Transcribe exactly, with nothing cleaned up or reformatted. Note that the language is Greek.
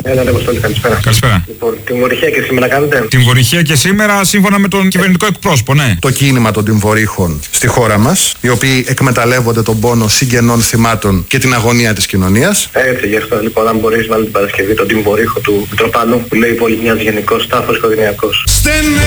Έλα, ρε Αποστόλη, καλησπέρα. Καλησπέρα. Λοιπόν, τιμωρηχεία και σήμερα κάνετε. Τιμωρηχεία και σήμερα, σύμφωνα με τον κυβερνητικό εκπρόσωπο, ναι. Το κίνημα των τιμωρήχων στη χώρα μας, οι οποίοι εκμεταλλεύονται τον πόνο συγγενών θυμάτων και την αγωνία της κοινωνίας. Έτσι, γι' αυτό λοιπόν, αν μπορείς, βάλει την Παρασκευή τον τιμωρήχο του Μητροπάνου που λέει πολύ μοιάζει γενικός τάφος οικογενειακός.